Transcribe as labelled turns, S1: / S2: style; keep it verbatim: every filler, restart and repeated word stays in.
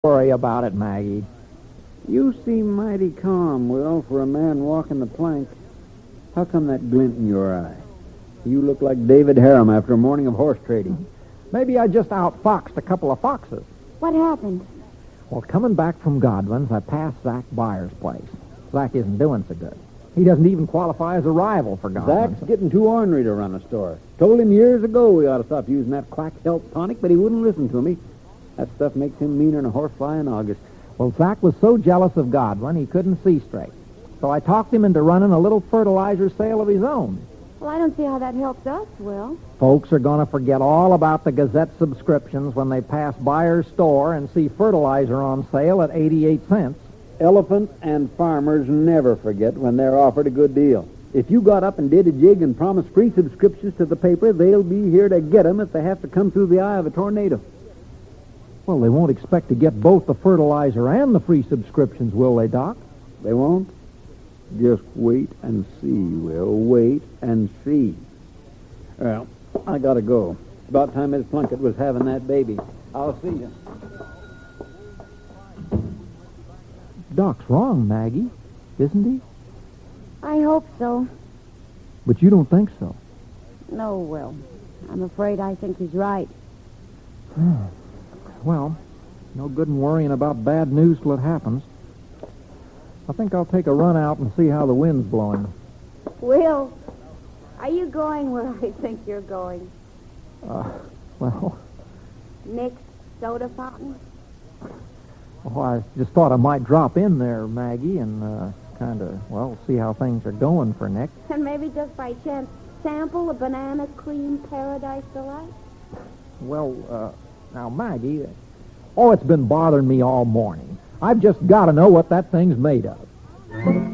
S1: worry about it, Maggie.
S2: You seem mighty calm, Will, for a man walking the plank. How come that glint in your eye? You look like David Harum after a morning of horse trading.
S1: Maybe I just outfoxed a couple of foxes.
S3: What happened?
S1: Well, coming back from Godwin's, I passed Zach Byers' place. Zach isn't doing so good. He doesn't even qualify as a rival for Godwin's.
S2: Zach's getting too ornery to run a store. Told him years ago we ought to stop using that quack health tonic, but he wouldn't listen to me. That stuff makes him meaner than a horsefly in August.
S1: Well, Zach was so jealous of Godwin, he couldn't see straight. So I talked him into running a little fertilizer sale of his own.
S3: Well, I don't see how that helps us, Will.
S1: Folks are going to forget all about the Gazette subscriptions when they pass Byers' store and see fertilizer on sale at eighty-eight cents.
S2: Elephants and farmers never forget when they're offered a good deal. If you got up and did a jig and promised free subscriptions to the paper, they'll be here to get 'em if they have to come through the eye of a tornado.
S1: Well, they won't expect to get both the fertilizer and the free subscriptions, will they, Doc?
S2: They won't? Just wait and see, Will. Wait and see. Well, I gotta go. It's about time Miss Plunkett was having that baby. I'll see you.
S1: Doc's wrong, Maggie, isn't he?
S3: I hope so.
S1: But you don't think so.
S3: No, Will. I'm afraid I think he's right.
S1: Well, no good in worrying about bad news till it happens. I think I'll take a run out and see how the wind's blowing.
S3: Will, are you going where I think you're going?
S1: Uh, well...
S3: Nick's soda fountain?
S1: Oh, I just thought I might drop in there, Maggie, and uh, kind of, well, see how things are going for Nick.
S3: And maybe just by chance sample a banana cream paradise delight?
S1: Well, uh, now, Maggie, oh, it's been bothering me all morning. I've just got to know what that thing's made of.